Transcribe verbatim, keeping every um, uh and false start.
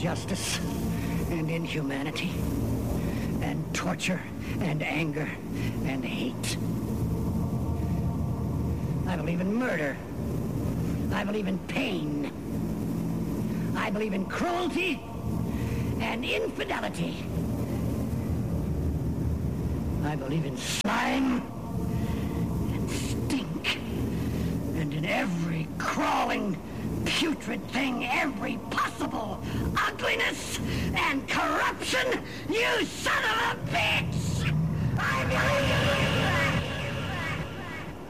injustice and inhumanity and torture and anger and hate. I believe in murder. I believe in pain. I believe in cruelty and infidelity. I believe in slime and stink and in every crawling, putrid thing, every possible ugliness and corruption, you son of a bitch! I believe